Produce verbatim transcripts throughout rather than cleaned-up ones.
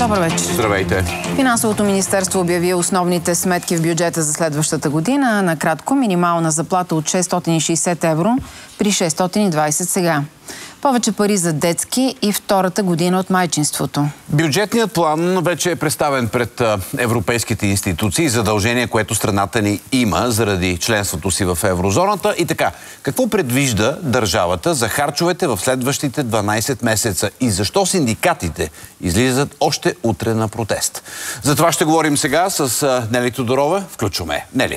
Добър вечер. Здравейте. Финансовото министерство обяви основните сметки в бюджета за следващата година. Накратко, минимална заплата от шестстотин и шейсет евро при шестстотин и двайсет сега. Повече пари за детски и втората година от майчинството. Бюджетният план вече е представен пред европейските институции, задължение, което страната ни има заради членството си в еврозоната. И така, какво предвижда държавата за харчовете в следващите дванайсет месеца и защо синдикатите излизат още утре на протест? За това ще говорим сега с Нели Тодорова. Включваме. Нели.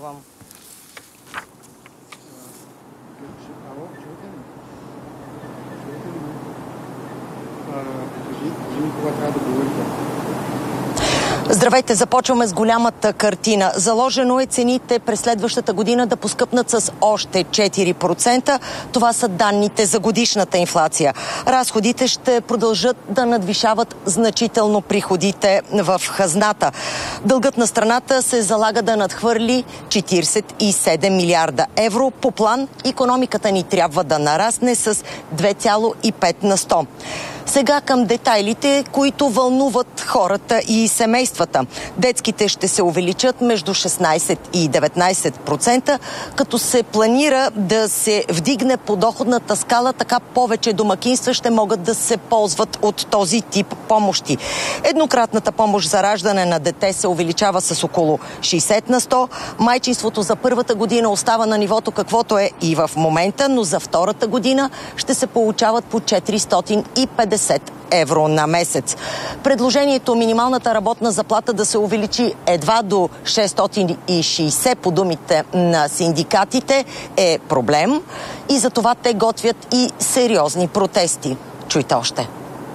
Здравейте, започваме с голямата картина. Заложено е цените през следващата година да поскъпнат с още четири процента. Това са данните за годишната инфлация. Разходите ще продължат да надвишават значително приходите в хазната. Дългът на страната се залага да надхвърли четирийсет и седем милиарда евро. По план, икономиката ни трябва да нарасне с две цяло и пет на сто. Сега към детайлите, които вълнуват хората и семействата. Детските ще се увеличат между шестнайсет и деветнайсет процента, като се планира да се вдигне подоходната скала, така повече домакинства ще могат да се ползват от този тип помощи. Еднократната помощ за раждане на дете се увеличава с около шейсет на сто. Майчинството за първата година остава на нивото каквото е и в момента, но за втората година ще се получават по четиристотин и петдесет евро на месец. Предложението минималната работна заплата да се увеличи едва до шестстотин и шейсет по думите на синдикатите е проблем и за това те готвят и сериозни протести. Чуйте още.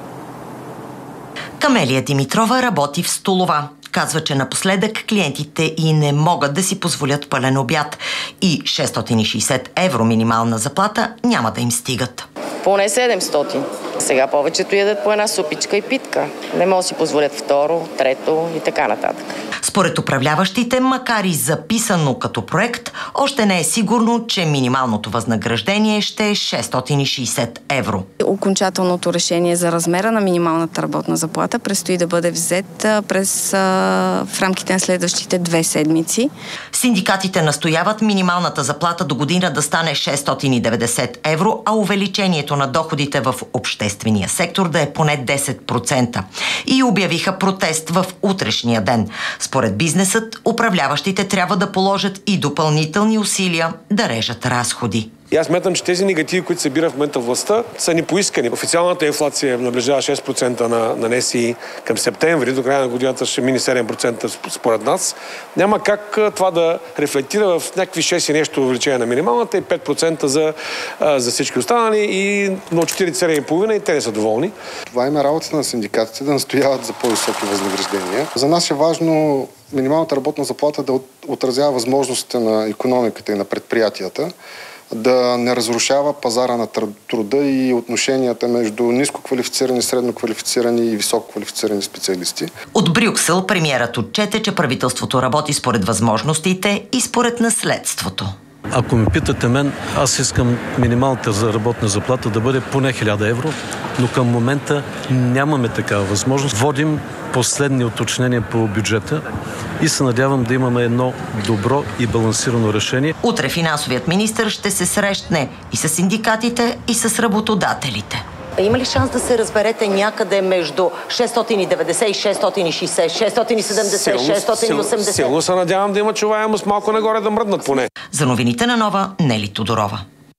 Камелия Димитрова работи в столова. Казва, че напоследък клиентите и не могат да си позволят пълен обяд и шестстотин и шейсет евро минимална заплата няма да им стигат. Поне седемстотин. Сега повечето ядат по една супичка и питка. Не могат да си позволят второ, трето и така нататък. Според управляващите, макар и записано като проект, още не е сигурно, че минималното възнаграждение ще е шестстотин и шейсет евро. Окончателното решение за размера на минималната работна заплата предстои да бъде взет през, в рамките на следващите две седмици. Синдикатите настояват минималната заплата до година да стане шестстотин и деветдесет евро, а увеличението на доходите в обществения сектор да е поне десет процента. И обявиха протест в утрешния ден. Според бизнесът, управляващите трябва да положат и допълнителни усилия да режат разходи. И аз смятам, че тези негативи, които се събира в момента властта, са ни поискани. Официалната инфлация наближава шест процента на, на НСИ към септември, до края на годината ще мини седем процента според нас. Няма как това да рефлектира в някакви шест и нещо увеличение на минималната и пет процента за, за всички останали и на четирийсет и седем и половина и те не са доволни. Това има работата на синдикатите да настояват за по-високи възнаграждения. За нас е важно минималната работна заплата да отразява възможностите на икономиката и на предприятията, да не разрушава пазара на труда и отношенията между нискоквалифицирани, средноквалифицирани и висококвалифицирани специалисти. От Брюксел премиерът отчете, че правителството работи според възможностите и според наследството. Ако ме питате мен, аз искам минималната за работна заплата да бъде поне хиляда евро, но към момента нямаме такава възможност. Водим последни уточнения по бюджета и се надявам да имаме едно добро и балансирано решение. Утре финансовият министър ще се срещне и с синдикатите, и с работодателите. Има ли шанс да се разберете някъде между шестстотин и деветдесет и шестстотин и шейсет, шестстотин и седемдесет, шестстотин и осемдесет? Силно се надявам да има чуваемост малко нагоре да мръднат поне. За новините на Нова, Нели Тодорова.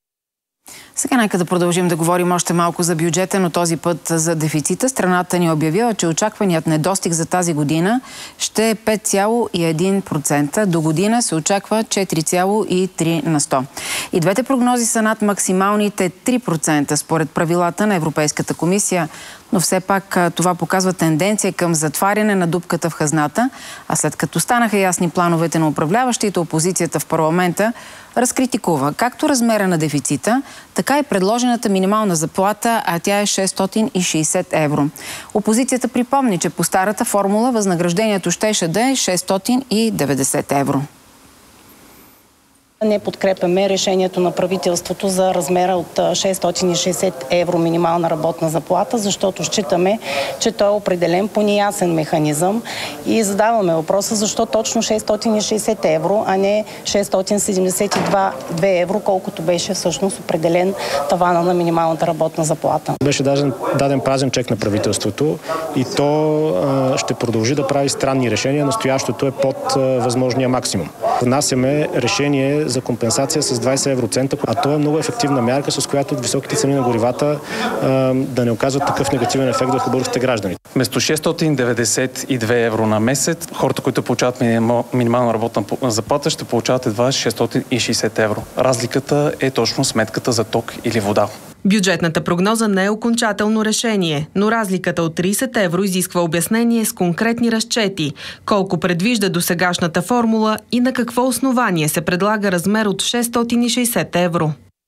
Сега нека да продължим да говорим още малко за бюджета, но този път за дефицита. Страната ни обявила, че очакваният недостиг за тази година ще е пет цяло и едно процента. До година се очаква четири цяло и три на сто. И двете прогнози са над максималните три процента според правилата на Европейската комисия. Но все пак това показва тенденция към затваряне на дупката в хазната, а след като станаха ясни плановете на управляващите, опозицията в парламента разкритикува както размера на дефицита, така и предложената минимална заплата, а тя е шестстотин и шейсет евро. Опозицията припомни, че по старата формула възнаграждението щеше да е шестстотин и деветдесет евро. Не подкрепяме решението на правителството за размера от шестстотин и шейсет евро минимална работна заплата, защото считаме, че той е определен по неясен механизъм и задаваме въпроса защо точно шестстотин и шейсет евро, а не шестстотин седемдесет и две евро, колкото беше всъщност определен тавана на минималната работна заплата. Беше даден, даден празен чек на правителството и то а, ще продължи да прави странни решения. Настоящото е под а, възможния максимум. Внасяме решение за компенсация с двайсет евроцента, а то е много ефективна мярка, с която високите цени на горивата а, да не оказват такъв негативен ефект върху българските граждани. Вместо шестстотин деветдесет и две евро на месец, хората, които получават минимална работна заплата, ще получават едва шестстотин и шейсет евро. Разликата е точно сметката за ток или вода. Бюджетната прогноза не е окончателно решение, но разликата от трийсет евро изисква обяснение с конкретни разчети, колко предвижда досегашната формула и на какво основание се предлага размер от шестстотин и шейсет евро.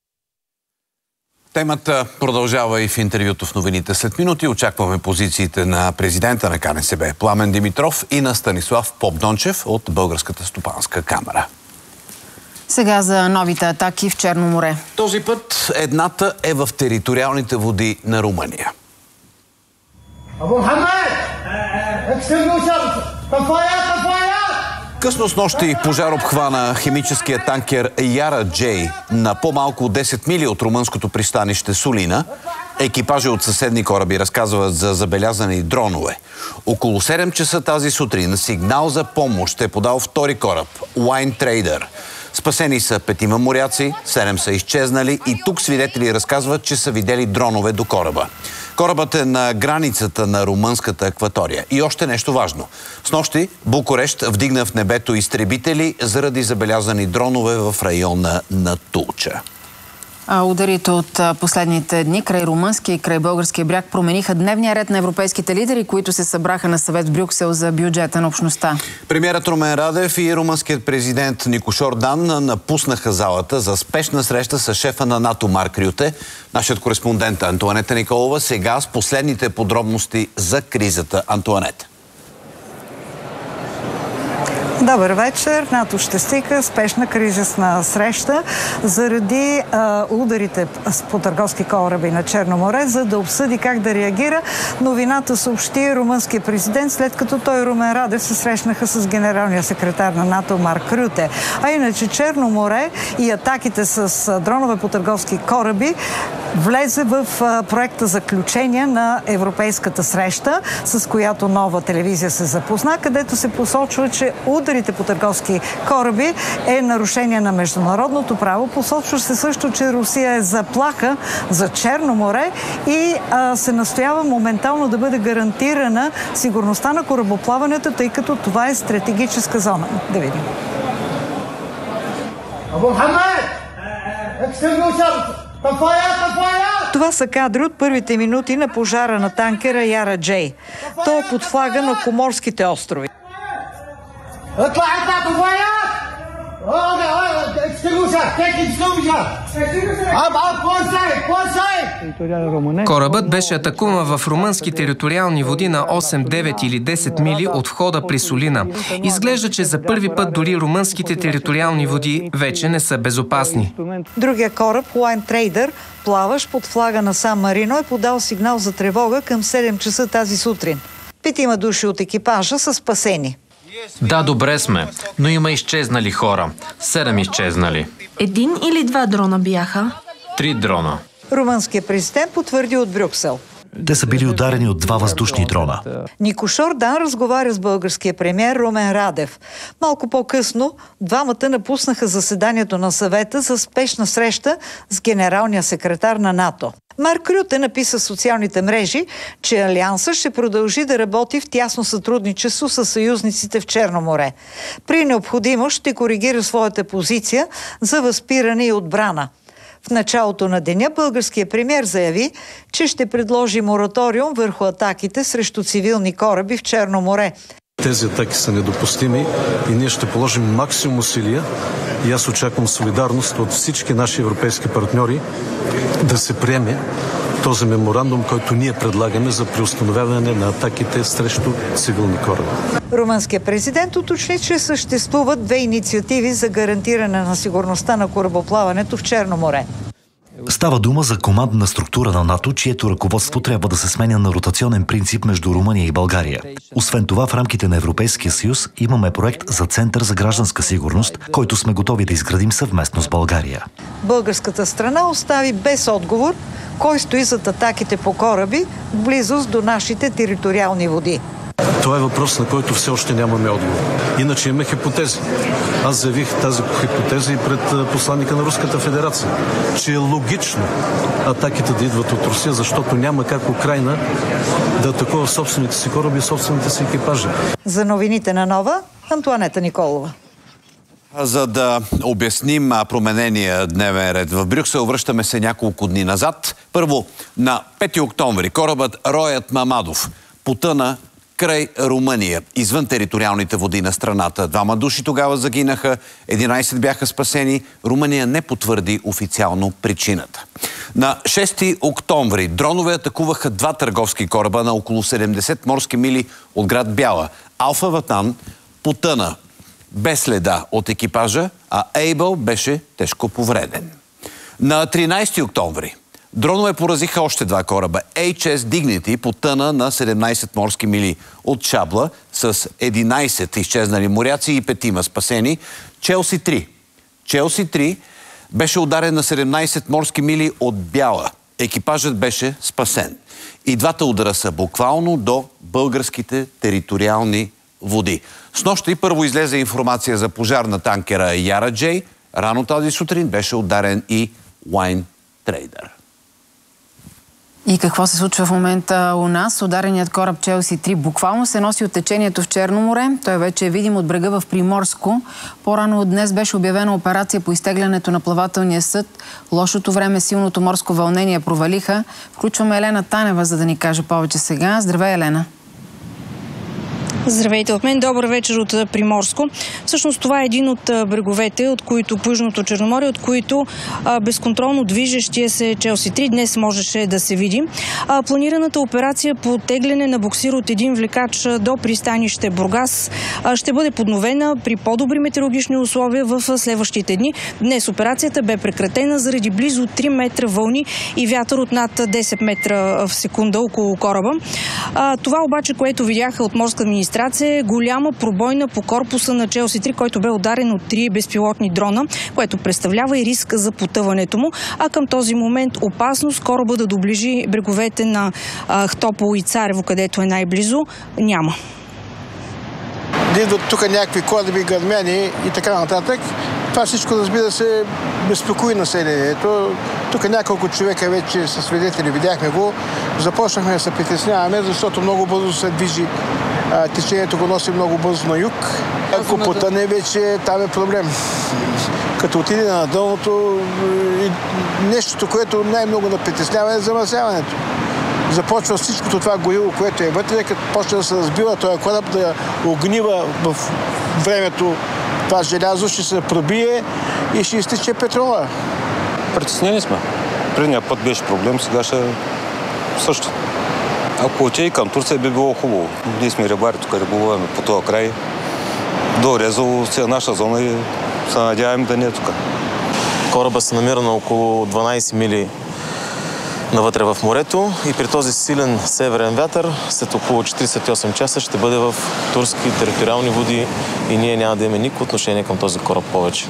Темата продължава и в интервюто в новините. След минути очакваме позициите на президента на КНСБ Пламен Димитров и на Станислав Попдончев от Българската стопанска камара. Сега за новите атаки в Черно море. Този път едната е в териториалните води на Румъния. Късно снощи пожар обхвана химическия танкер Яра Джей на по-малко от десет мили от румънското пристанище Сулина. Екипажи от съседни кораби разказват за забелязани дронове. Около седем часа тази сутрин сигнал за помощ е подал втори кораб – Wine Trader. Спасени са петима моряци, седем са изчезнали и тук свидетели разказват, че са видели дронове до кораба. Корабът е на границата на румънската акватория. И още нещо важно. Снощи Букурещ вдигна в небето изтребители заради забелязани дронове в района на Тулча. А ударите от последните дни край румънския и край българския бряг промениха дневния ред на европейските лидери, които се събраха на съвет в Брюксел за бюджета на общността. Премиерът Румен Радев и румънският президент Никошор Дан напуснаха залата за спешна среща с шефа на НАТО Марк Рюте. Нашият кореспондент Антоанета Николова сега с последните подробности за кризата. Антоанета. Добър вечер. НАТО ще стига спешна кризисна среща заради а, ударите по търговски кораби на Черно море, за да обсъди как да реагира. Новината съобщи румънския президент, след като той и Румен Радев се срещнаха с генералния секретар на НАТО Марк Рюте. А иначе Черно море и атаките с дронове по търговски кораби влезе в а, проекта заключение на европейската среща, с която Нова телевизия се запозна, където се посочва, че ударите по търговски кораби е нарушение на международното право. Посочва се също, че Русия е заплаха за Черно море и а, се настоява моментално да бъде гарантирана сигурността на корабоплаването, тъй като това е стратегическа зона. Да видим. Това са кадри от първите минути на пожара на танкера Яра Джей. То е под флага на Коморските острови. Корабът беше атакуван в румънски териториални води на осем, девет или десет мили от входа при Сулина. Изглежда, че за първи път дори румънските териториални води вече не са безопасни. Другия кораб, Wine Trader, плаващ под флага на Сан Марино, е подал сигнал за тревога към седем часа тази сутрин. Петима души от екипажа са спасени. Да, добре сме, но има изчезнали хора. Седем изчезнали. Един или два дрона бяха? Три дрона. Румънският президент потвърди от Брюксел. Те са били ударени от два въздушни дрона. Никошор Дан разговаря с българския премиер Румен Радев. Малко по-късно двамата напуснаха заседанието на съвета за спешна среща с генералния секретар на НАТО. Марк Рюте написа в социалните мрежи, че Алианса ще продължи да работи в тясно сътрудничество с съюзниците в Черно море. При необходимост ще коригира своята позиция за възпиране и отбрана. В началото на деня българският премиер заяви, че ще предложи мораториум върху атаките срещу цивилни кораби в Черно море. Тези атаки са недопустими и ние ще положим максимум усилия и аз очаквам солидарност от всички наши европейски партньори да се приеме този меморандум, който ние предлагаме за преустановяване на атаките срещу цивилни кораби. Румънският президент уточни, че съществуват две инициативи за гарантиране на сигурността на корабоплаването в Черно море. Става дума за командна структура на НАТО, чието ръководство трябва да се сменя на ротационен принцип между Румъния и България. Освен това, в рамките на Европейския съюз имаме проект за Център за гражданска сигурност, който сме готови да изградим съвместно с България. Българската страна остави без отговор кой стои зад атаките по кораби в близост до нашите териториални води. Това е въпрос, на който все още нямаме отговор. Иначе има хипотези. Аз заявих тази хипотеза и пред посланника на Руската федерация, че е логично атаките да идват от Русия, защото няма как Украйна да атакува собствените си кораби и собствените си екипажи. За новините на Нова, Антоанета Николова. За да обясним променения дневен ред в Брюксел, връщаме се няколко дни назад. Първо, на пети октомври корабът Роят Мамадов потъна край Румъния, извън териториалните води на страната. Двама души тогава загинаха, единайсет бяха спасени. Румъния не потвърди официално причината. На шести октомври дронове атакуваха два търговски кораба на около седемдесет морски мили от град Бяла. Алфа Ватан потъна без следа от екипажа, а Ейбъл беше тежко повреден. На тринайсети октомври дронове поразиха още два кораба. Ейч Ес Dignity потъна на седемнайсет морски мили от Шабла с единайсет изчезнали моряци и петима спасени. Челси три. Челси три беше ударен на седемнайсет морски мили от Бяла. Екипажът беше спасен. И двата удара са буквално до българските териториални води. Снощи първо излезе информация за пожар на танкера Яра Джей. Рано тази сутрин беше ударен и Wine Trader. И какво се случва в момента у нас? Удареният кораб Челси три буквално се носи от течението в Черно море. Той вече е видим от брега в Приморско. По-рано от днес беше обявена операция по изтеглянето на плавателния съд. Лошото време, силното морско вълнение провалиха. Включваме Елена Танева, за да ни каже повече сега. Здравей, Елена! Здравейте от мен, добър вечер от Приморско. Всъщност това е един от бреговете, от които по Южното Черноморие, от които а, безконтролно движещия се Челси три днес можеше да се види. А, планираната операция по тегляне на буксир от един влекач до пристанище Бургас а, ще бъде подновена при по-добри метеорологични условия в следващите дни. Днес операцията бе прекратена заради близо три метра вълни и вятър от над десет метра в секунда около кораба. А, това обаче, което видяха от морска администрация, е голяма пробойна по корпуса на Челси три, който бе ударен от три безпилотни дрона, което представлява и риск за потъването му. А към този момент опасност кораба да доближи бреговете на а, Хтопол и Царево, където е най-близо, няма. Да идват тук някакви кораби, гърмяни и така нататък. Това всичко, разбира се, безпокои населението. Тук няколко човека вече са свидетели, видяхме го. Започнахме да се притесняваме, защото много бързо се движи. А, течението го носи много бързо на юг. Ако потъне, вече там е проблем. Като отиде на дъното, нещото, което най-много да притеснява, е замърсяването. Започва всичкото това гориво, което е вътре, като почне да се разбива този кораб, да огнива в времето. Това желязо ще се пробие и ще изтече петрола. Притеснени сме. Предния път беше проблем, сега ще също. Ако отиде към Турция, би било хубаво. Ние сме рибари, тук рибуваме по този край. До Резово си е наша зона и се надяваме да не е тук. Кораба се намира на около дванайсет мили навътре в морето и при този силен северен вятър след около четирийсет и осем часа ще бъде в турски териториални води и ние няма да имаме никакво отношение към този кораб повече.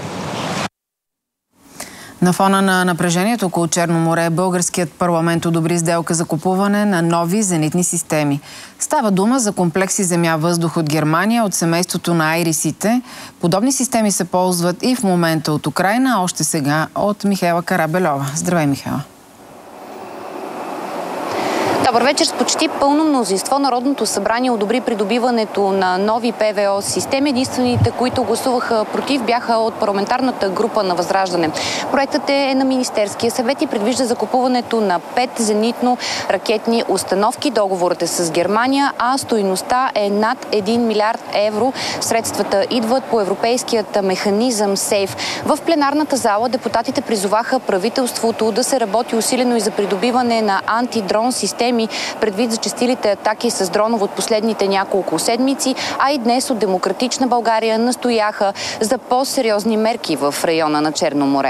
На фона на напрежението около Черно море, българският парламент одобри сделка за купуване на нови зенитни системи. Става дума за комплекси земя-въздух от Германия, от семейството на Айрисите. Подобни системи се ползват и в момента от Украйна, а още сега от Михаела Карабельова. Здравей, Михаела! Да, Добър вечер. С почти пълно мнозинство Народното събрание одобри придобиването на нови ПВО системи. Единствените, които гласуваха против, бяха от парламентарната група на Възраждане. Проектът е на Министерския съвет и предвижда закупуването на пет зенитно-ракетни установки. Договорът е с Германия, а стойността е над един милиард евро. Средствата идват по европейският механизъм СЕЙФ. В пленарната зала депутатите призоваха правителството да се работи усилено и за придобиване на антидрон системи, предвид зачестилите атаки с дронов от последните няколко седмици, а и днес от Демократична България настояха за по-сериозни мерки в района на Черно море.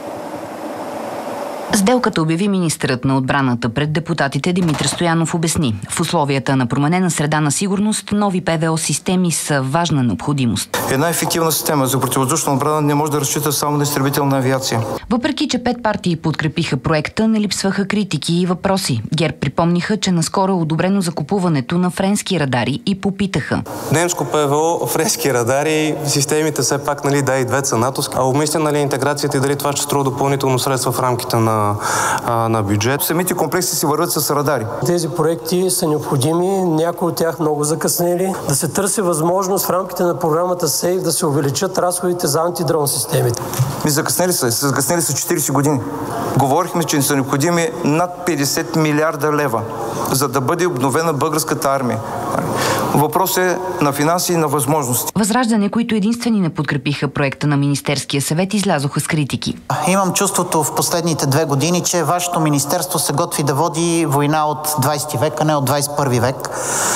Сделката обяви министърът на отбраната пред депутатите. Димитър Стоянов обясни: в условията на променена среда на сигурност, нови ПВО системи са важна необходимост. Една ефективна система за противовъздушна отбрана не може да разчита само на изтребителна авиация. Въпреки че пет партии подкрепиха проекта, не липсваха критики и въпроси. ГЕРБ припомниха, че наскоро е одобрено закупуването на френски радари и попитаха: немско ПВО, френски радари, системите все пак, нали, да, и две са натовски. А обмисля ли интеграцията и дали това ще струва допълнително средства в рамките на на бюджет? Самите комплекси си върват с радари. Тези проекти са необходими, някои от тях много закъснели. Да се търси възможност в рамките на програмата СЕЙФ да се увеличат разходите за антидрон системите. Ми закъснели са, са закъснели са четирийсет години. Говорихме, че ни са необходими над петдесет милиарда лева, за да бъде обновена българската армия. Въпрос е на финанси и на възможности. Възраждане, които единствени не подкрепиха проекта на Министерския съвет, излязоха с критики. Имам чувството в последните две години, че вашето министерство се готви да води война от двайсети век, а не от двайсет и първи век,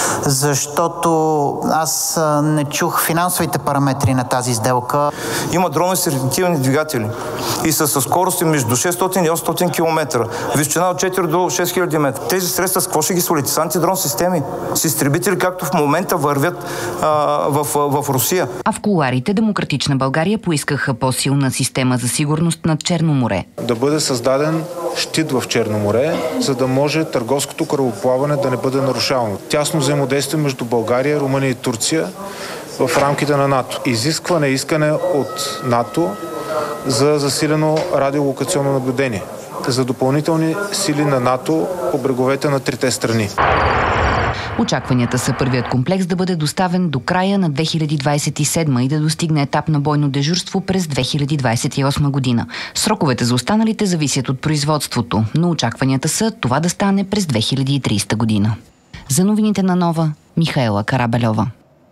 защото аз не чух финансовите параметри на тази сделка. Има дрони с реактивни двигатели и са със скорости между шестстотин и осемстотин километра, височина от четири до шест хиляди метра. Тези средства с какво ще ги свалите? С антидрон системи, с изтребители, както в момента вървят а, в, в Русия. А в кулуарите Демократична България поискаха по-силна система за сигурност над Черно море. Да бъде създаден щит в Черно море, за да може търговското корабоплаване да не бъде нарушавано. Тясно взаимодействие между България, Румъния и Турция в рамките на НАТО. Изискване, искане от НАТО за засилено радиолокационно наблюдение, за допълнителни сили на НАТО по бреговете на трите страни. Очакванията са първият комплекс да бъде доставен до края на две хиляди двайсет и седма и да достигне етап на бойно дежурство през две хиляди двайсет и осма година. Сроковете за останалите зависят от производството, но очакванията са това да стане през две хиляди и трийсета година. За новините на Нова, Михаела Карабельова.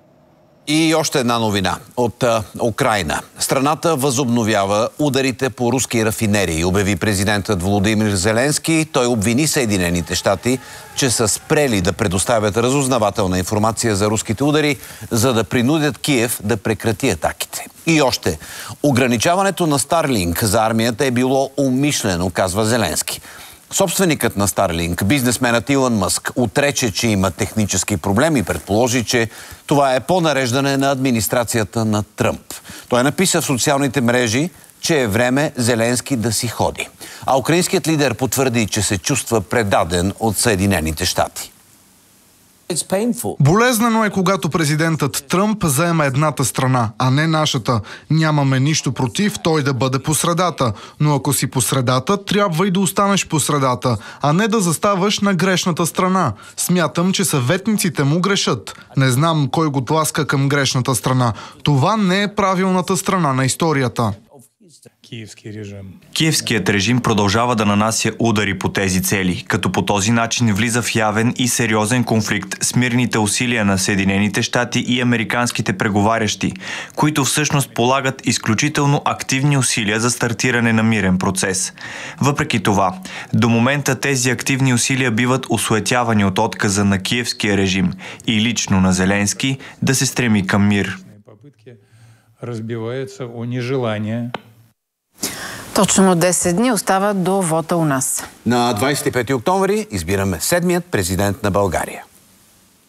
И още една новина от а, Украйна. Страната възобновява ударите по руски рафинерии, обяви президентът Володимир Зеленски. Той обвини Съединените щати, че са спрели да предоставят разузнавателна информация за руските удари, за да принудят Киев да прекрати атаките. И още. Ограничаването на Starlink за армията е било умишлено, казва Зеленски. Собственикът на Starlink, бизнесменът Илон Мъск, отрече, че има технически проблеми и предположи, че това е по нареждане на администрацията на Тръмп. Той написа в социалните мрежи, че е време Зеленски да си ходи. А украинският лидер потвърди, че се чувства предаден от Съединените щати. Болезнено е, когато президентът Тръмп заема едната страна, а не нашата. Нямаме нищо против той да бъде по средата, но ако си по средата, трябва и да останеш по средата, а не да заставаш на грешната страна. Смятам, че съветниците му грешат. Не знам кой го тласка към грешната страна. Това не е правилната страна на историята. Киевският режим продължава да нанася удари по тези цели, като по този начин влиза в явен и сериозен конфликт с мирните усилия на Съединените щати и американските преговарящи, които всъщност полагат изключително активни усилия за стартиране на мирен процес. Въпреки това, до момента тези активни усилия биват осуетявани от отказа на киевския режим и лично на Зеленски да се стреми към мир. Разбивается о нежелание. Точно десет дни остават до вота у нас. На двадесет и пети октомври избираме седмият президент на България.